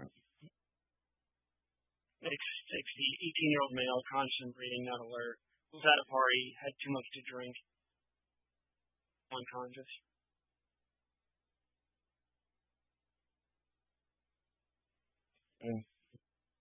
Makes the 18-year-old male constant breathing not alert. Was at a party, had too much to drink, unconscious.